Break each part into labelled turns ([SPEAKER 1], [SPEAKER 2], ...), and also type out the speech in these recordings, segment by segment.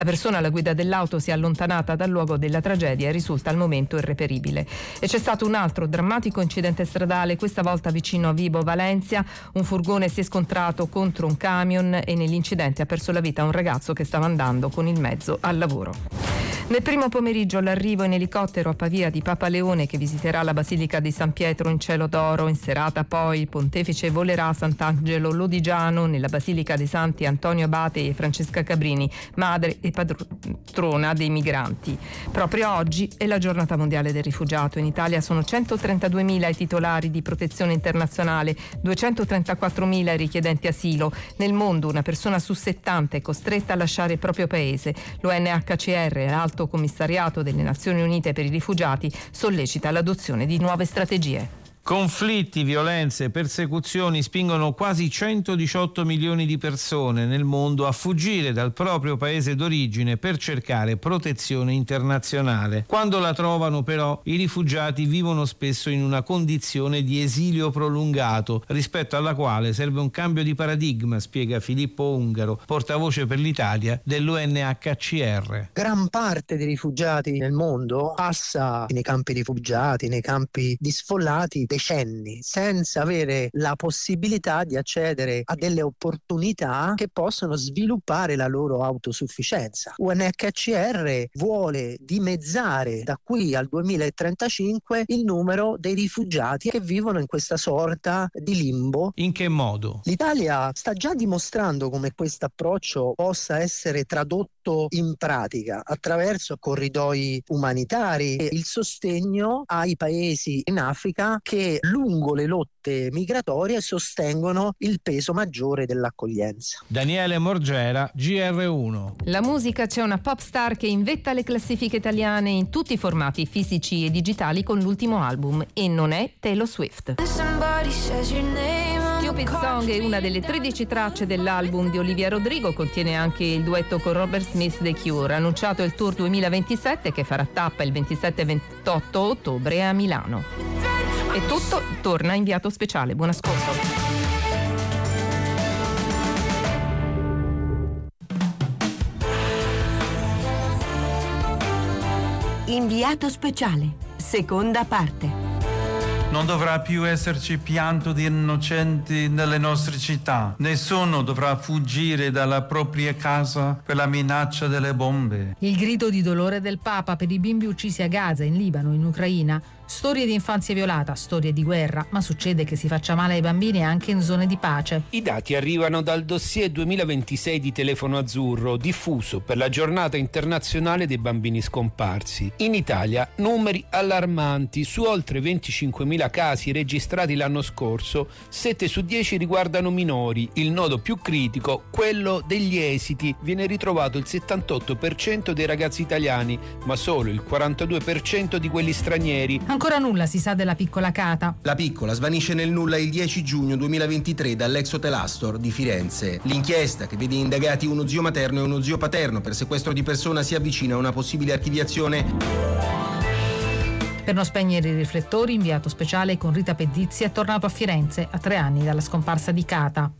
[SPEAKER 1] La persona alla guida dell'auto si è allontanata dal luogo della tragedia e risulta al momento irreperibile. E c'è stato un altro drammatico incidente stradale, questa volta vicino a Vibo Valentia. Un furgone si è scontrato contro un camion e nell'incidente ha perso la vita un ragazzo che stava andando con il mezzo al lavoro. Nel primo pomeriggio l'arrivo in elicottero a Pavia di Papa Leone, che visiterà la Basilica di San Pietro in cielo d'oro. In serata poi il pontefice volerà a Sant'Angelo Lodigiano, nella Basilica dei Santi Antonio Abate e Francesca Cabrini, madre e patrona dei migranti. Proprio oggi è la giornata mondiale del rifugiato. In Italia sono 132.000 i titolari di protezione internazionale, 234.000 i richiedenti asilo. Nel mondo una persona su 70 è costretta a lasciare il proprio paese. L'UNHCR, l'Alto Commissariato delle Nazioni Unite per i rifugiati, sollecita l'adozione di nuove strategie.
[SPEAKER 2] Conflitti, violenze, persecuzioni spingono quasi 118 milioni di persone nel mondo a fuggire dal proprio paese d'origine per cercare protezione internazionale. Quando la trovano, però, i rifugiati vivono spesso in una condizione di esilio prolungato, rispetto alla quale serve un cambio di paradigma, spiega Filippo Ungaro, portavoce per l'Italia dell'UNHCR.
[SPEAKER 3] Gran parte dei rifugiati nel mondo passa nei campi rifugiati, nei campi di sfollati, decenni senza avere la possibilità di accedere a delle opportunità che possono sviluppare la loro autosufficienza. UNHCR vuole dimezzare da qui al 2035 il numero dei rifugiati che vivono in questa sorta di limbo.
[SPEAKER 2] In che modo?
[SPEAKER 3] L'Italia sta già dimostrando come questo approccio possa essere tradotto in pratica attraverso corridoi umanitari e il sostegno ai paesi in Africa che lungo le lotte migratorie sostengono il peso maggiore dell'accoglienza.
[SPEAKER 2] Daniele Morgera, GR1.
[SPEAKER 1] La musica, c'è una pop star che invetta le classifiche italiane in tutti i formati fisici e digitali con l'ultimo album, e non è Taylor Swift. Stupid Song è una delle 13 tracce dell'album di Olivia Rodrigo, contiene anche il duetto con Robert Smith The Cure. Annunciato il tour 2027 che farà tappa il 27 e 28 ottobre a Milano. È tutto, torna inviato speciale. Buon ascolto.
[SPEAKER 4] Inviato speciale, seconda parte.
[SPEAKER 5] Non dovrà più esserci pianto di innocenti nelle nostre città. Nessuno dovrà fuggire dalla propria casa per la minaccia delle bombe.
[SPEAKER 6] Il grido di dolore del Papa per i bimbi uccisi a Gaza, in Libano, in Ucraina. Storie di infanzia violata, storie di guerra, ma succede che si faccia male ai bambini anche in zone di pace.
[SPEAKER 7] I dati arrivano dal dossier 2026 di Telefono Azzurro, diffuso per la giornata internazionale dei bambini scomparsi. In Italia numeri allarmanti: su oltre 25.000 casi registrati l'anno scorso, 7 su 10 riguardano minori. Il nodo più critico, quello degli esiti. Viene ritrovato il 78% dei ragazzi italiani, ma solo il 42% di quelli stranieri.
[SPEAKER 6] Ancora nulla si sa della piccola Cata.
[SPEAKER 8] La piccola svanisce nel nulla il 10 giugno 2023 dall'ex Hotel Astor di Firenze. L'inchiesta, che vede indagati uno zio materno e uno zio paterno per sequestro di persona, si avvicina a una possibile archiviazione.
[SPEAKER 6] Per non spegnere i riflettori, inviato speciale con Rita Pedizzi è tornato a Firenze a 3 anni dalla scomparsa di Cata.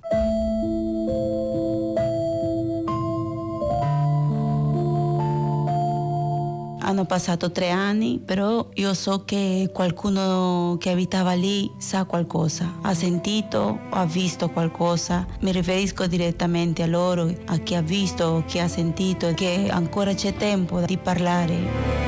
[SPEAKER 9] Hanno passato 3 anni, però io so che qualcuno che abitava lì sa qualcosa, ha sentito, ha visto qualcosa. Mi riferisco direttamente a loro, a chi ha visto, chi ha sentito, che ancora c'è tempo di parlare.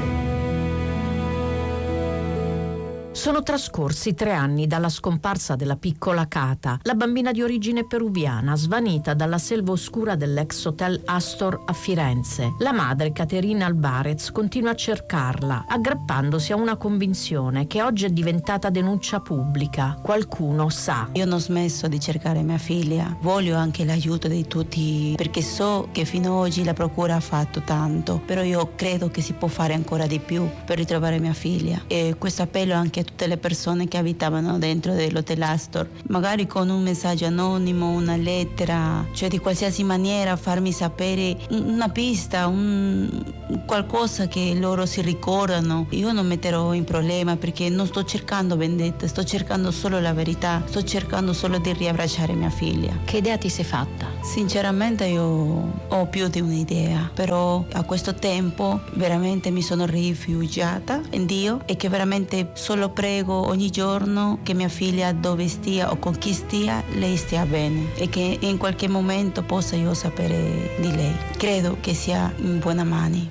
[SPEAKER 4] Sono trascorsi 3 anni dalla scomparsa della piccola Cata, la bambina di origine peruviana svanita dalla selva oscura dell'ex Hotel Astor a Firenze. La madre, Caterina Alvarez, continua a cercarla, aggrappandosi a una convinzione che oggi è diventata denuncia pubblica. Qualcuno sa.
[SPEAKER 9] Io non ho smesso di cercare mia figlia, voglio anche l'aiuto di tutti, perché so che fino ad oggi la procura ha fatto tanto, però io credo che si può fare ancora di più per ritrovare mia figlia. E questo appello anche a tutte le persone che abitavano dentro dell'Hotel Astor, magari con un messaggio anonimo, una lettera, cioè di qualsiasi maniera farmi sapere una pista, qualcosa che loro si ricordano. Io non metterò in problema perché non sto cercando vendette, sto cercando solo la verità, sto cercando solo di riabbracciare mia figlia.
[SPEAKER 4] Che idea ti sei fatta?
[SPEAKER 9] Sinceramente io ho più di un'idea, però a questo tempo veramente mi sono rifugiata in Dio e che veramente solo prego ogni giorno che mia figlia dove stia o con chi stia, lei stia bene e che in qualche momento possa io sapere di lei. Credo che sia in buone mani.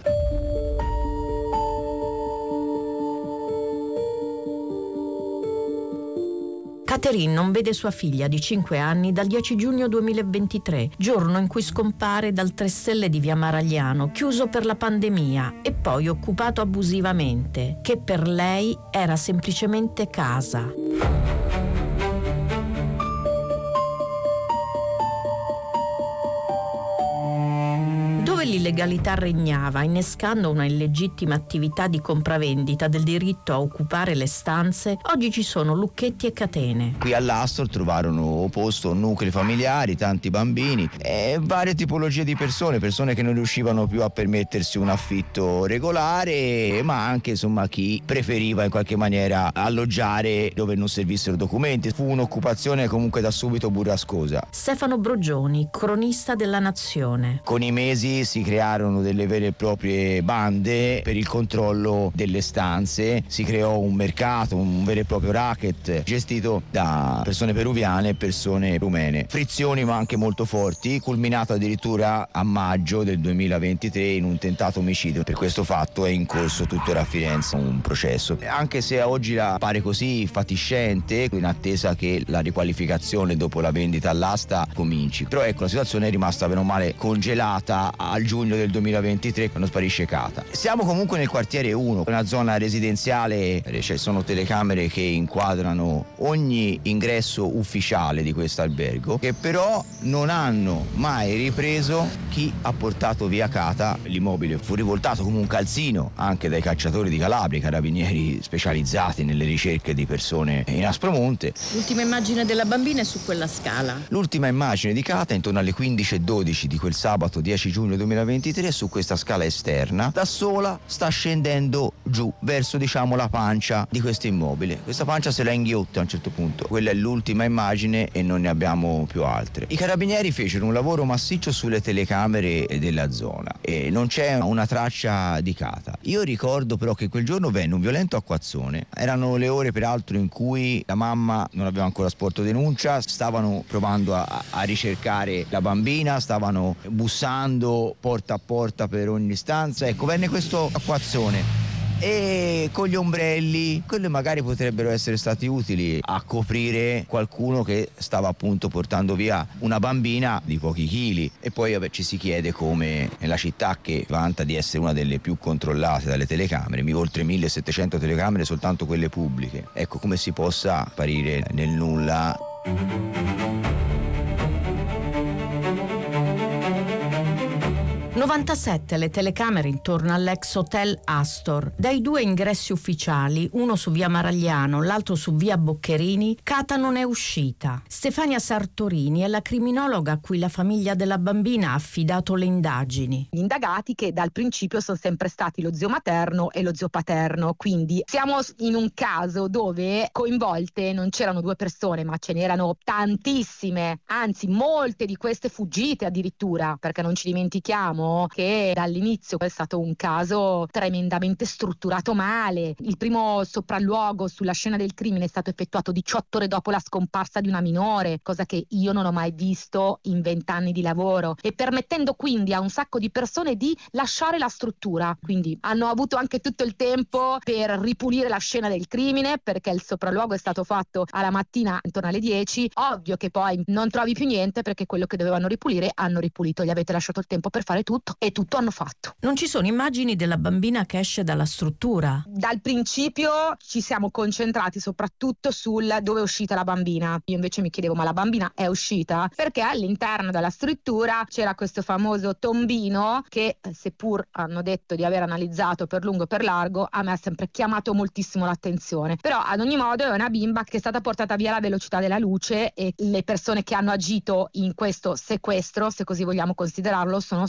[SPEAKER 4] Catherine non vede sua figlia di 5 anni dal 10 giugno 2023, giorno in cui scompare dal 3 Stelle di via Maragliano, chiuso per la pandemia e poi occupato abusivamente, che per lei era semplicemente casa. L'illegalità regnava, innescando una illegittima attività di compravendita del diritto a occupare le stanze, oggi ci sono lucchetti e catene.
[SPEAKER 10] Qui all'Astor trovarono posto nuclei familiari, tanti bambini e varie tipologie di persone che non riuscivano più a permettersi un affitto regolare, ma anche insomma chi preferiva in qualche maniera alloggiare dove non servissero documenti. Fu un'occupazione comunque da subito burrascosa.
[SPEAKER 4] Stefano Brogioni, cronista della Nazione.
[SPEAKER 10] Con i mesi si crearono delle vere e proprie bande per il controllo delle stanze, si creò un mercato, un vero e proprio racket gestito da persone peruviane e persone rumene. Frizioni ma anche molto forti, culminato addirittura a maggio del 2023 in un tentato omicidio. Per questo fatto è in corso tuttora a Firenze un processo. Anche se oggi la pare così fatiscente, in attesa che la riqualificazione dopo la vendita all'asta cominci. Però ecco, la situazione è rimasta bene o male congelata al giugno del 2023 quando sparisce Cata. Siamo comunque nel quartiere 1, una zona residenziale, ci sono telecamere che inquadrano ogni ingresso ufficiale di questo albergo, che però non hanno mai ripreso chi ha portato via Cata. L'immobile fu rivoltato come un calzino anche dai cacciatori di Calabria, carabinieri specializzati nelle ricerche di persone in Aspromonte.
[SPEAKER 4] L'ultima immagine della bambina è su quella scala.
[SPEAKER 10] L'ultima immagine di Cata intorno alle 15:12 di quel sabato 10 giugno 2023 su questa scala esterna, da sola sta scendendo giù verso la pancia di questo immobile. Questa pancia se la inghiotta a un certo punto. Quella è l'ultima immagine e non ne abbiamo più altre. I carabinieri fecero un lavoro massiccio sulle telecamere della zona e non c'è una traccia di Cata. Io ricordo però che quel giorno venne un violento acquazzone. Erano le ore peraltro in cui la mamma non aveva ancora sporto denuncia, stavano provando a ricercare la bambina, stavano bussando porta a porta per ogni stanza. Ecco, venne questo acquazzone e con gli ombrelli, quelli magari potrebbero essere stati utili a coprire qualcuno che stava appunto portando via una bambina di pochi chili. E poi ci si chiede come nella città che vanta di essere una delle più controllate dalle telecamere, oltre 1700 telecamere, soltanto quelle pubbliche, ecco, come si possa apparire nel nulla.
[SPEAKER 4] 97 le telecamere intorno all'ex hotel Astor. Dai 2 ingressi ufficiali, uno su via Maragliano, l'altro su via Boccherini, Cata non è uscita. Stefania Sartorini è la criminologa a cui la famiglia della bambina ha affidato le indagini.
[SPEAKER 11] Gli indagati che dal principio sono sempre stati lo zio materno e lo zio paterno, quindi siamo in un caso dove coinvolte non c'erano 2 persone ma ce n'erano tantissime, anzi molte di queste fuggite addirittura, perché non ci dimentichiamo che dall'inizio è stato un caso tremendamente strutturato male. Il primo sopralluogo sulla scena del crimine è stato effettuato 18 ore dopo la scomparsa di una minore, cosa che io non ho mai visto in 20 anni di lavoro, e permettendo quindi a un sacco di persone di lasciare la struttura. Quindi hanno avuto anche tutto il tempo per ripulire la scena del crimine, perché il sopralluogo è stato fatto alla mattina intorno alle 10. Ovvio che poi non trovi più niente, perché quello che dovevano ripulire hanno ripulito, gli avete lasciato il tempo per fare tutto e tutto hanno fatto.
[SPEAKER 4] Non ci sono immagini della bambina che esce dalla struttura.
[SPEAKER 11] Dal principio ci siamo concentrati soprattutto sul dove è uscita la bambina. Io invece mi chiedevo, ma la bambina è uscita? Perché all'interno della struttura c'era questo famoso tombino che, seppur hanno detto di aver analizzato per lungo e per largo, a me ha sempre chiamato moltissimo l'attenzione. Però ad ogni modo è una bimba che è stata portata via alla velocità della luce, e le persone che hanno agito in questo sequestro, se così vogliamo considerarlo, sono sicuramente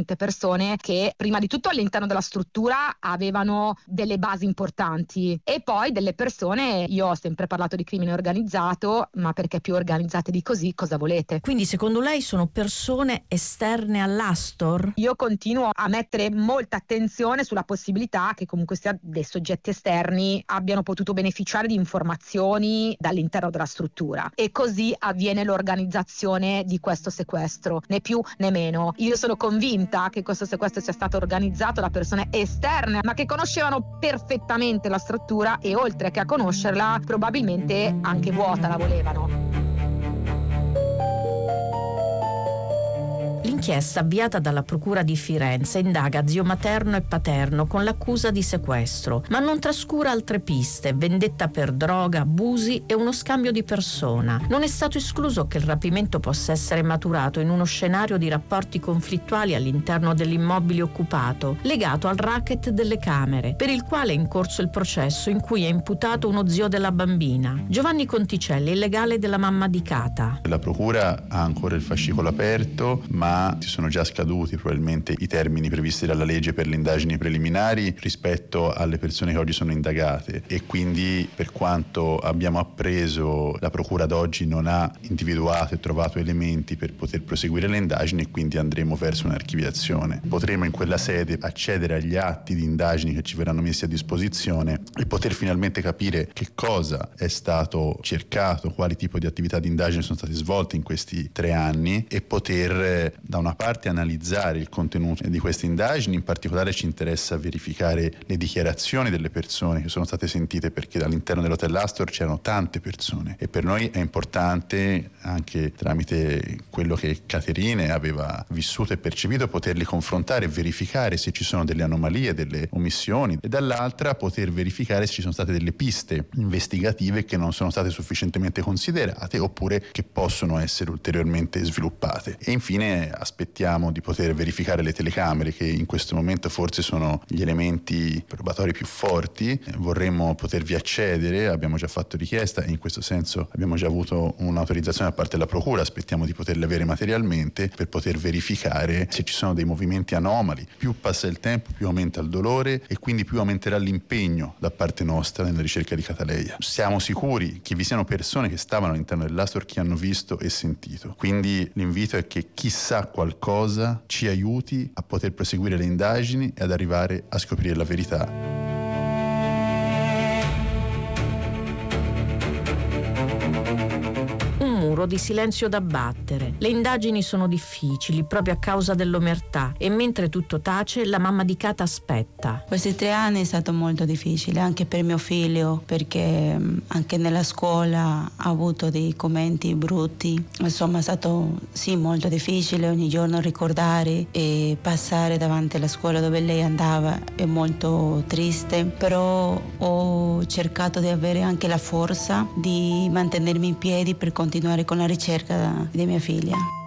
[SPEAKER 11] sicuramente persone che prima di tutto all'interno della struttura avevano delle basi importanti e poi delle persone, io ho sempre parlato di crimine organizzato, ma perché più organizzate di così cosa volete?
[SPEAKER 4] Quindi secondo lei sono persone esterne all'Astor?
[SPEAKER 11] Io continuo a mettere molta attenzione sulla possibilità che comunque sia dei soggetti esterni abbiano potuto beneficiare di informazioni dall'interno della struttura e così avviene l'organizzazione di questo sequestro, né più né meno. Io sono convinta che questo sequestro sia stato organizzato da persone esterne ma che conoscevano perfettamente la struttura e oltre che a conoscerla probabilmente anche vuota la volevano.
[SPEAKER 4] L'inchiesta avviata dalla Procura di Firenze indaga zio materno e paterno con l'accusa di sequestro, ma non trascura altre piste: vendetta per droga, abusi e uno scambio di persona. Non è stato escluso che il rapimento possa essere maturato in uno scenario di rapporti conflittuali all'interno dell'immobile occupato, legato al racket delle camere, per il quale è in corso il processo in cui è imputato uno zio della bambina. Giovanni Conticelli, il legale della mamma di Cata.
[SPEAKER 12] La Procura ha ancora il fascicolo aperto, ma ci sono già scaduti probabilmente i termini previsti dalla legge per le indagini preliminari rispetto alle persone che oggi sono indagate e quindi, per quanto abbiamo appreso, la Procura ad oggi non ha individuato e trovato elementi per poter proseguire le indagini e quindi andremo verso un'archiviazione. Potremo in quella sede accedere agli atti di indagini che ci verranno messi a disposizione e poter finalmente capire che cosa è stato cercato, quali tipo di attività di indagine sono state svolte in questi 3 anni e poter da una parte analizzare il contenuto di queste indagini. In particolare ci interessa verificare le dichiarazioni delle persone che sono state sentite, perché all'interno dell'Hotel Astor c'erano tante persone e per noi è importante, anche tramite quello che Caterine aveva vissuto e percepito, poterli confrontare e verificare se ci sono delle anomalie, delle omissioni, e dall'altra poter verificare se ci sono state delle piste investigative che non sono state sufficientemente considerate oppure che possono essere ulteriormente sviluppate. E infine aspettiamo di poter verificare le telecamere, che in questo momento forse sono gli elementi probatori più forti. Vorremmo potervi accedere, abbiamo già fatto richiesta e in questo senso abbiamo già avuto un'autorizzazione da parte della Procura, aspettiamo di poterle avere materialmente per poter verificare se ci sono dei movimenti anomali. Più passa il tempo, più aumenta il dolore e quindi più aumenterà l'impegno da parte nostra nella ricerca di Cataleia. Siamo sicuri che vi siano persone che stavano all'interno dell'Astor che hanno visto e sentito, quindi l'invito è che chi sa qualcosa ci aiuti a poter proseguire le indagini e ad arrivare a scoprire la verità.
[SPEAKER 4] Di silenzio da battere. Le indagini sono difficili proprio a causa dell'omertà e mentre tutto tace la mamma di Cata aspetta.
[SPEAKER 9] Questi 3 anni è stato molto difficile anche per mio figlio, perché anche nella scuola ha avuto dei commenti brutti. Insomma è stato molto difficile ogni giorno ricordare e passare davanti alla scuola dove lei andava, è molto triste, però ho cercato di avere anche la forza di mantenermi in piedi per continuare con la ricerca di mia figlia.